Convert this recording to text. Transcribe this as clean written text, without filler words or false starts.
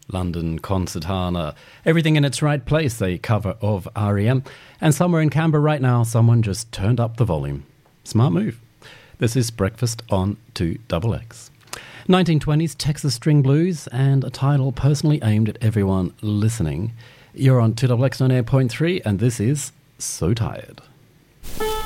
London, Concertana, everything in its right place, a cover of R.E.M. And somewhere in Canberra right now, someone just turned up the volume. Smart move. This is Breakfast on 2XX. 1920s Texas String Blues, and a title personally aimed at everyone listening. You're on 2XX 98.3, and this is So Tired.